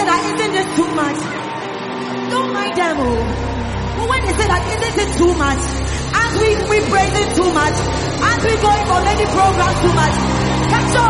that isn't this too much? Don't mind them, oh. But when they say that isn't it too much? As we praise it too much, as we going for many programs too much, catch up.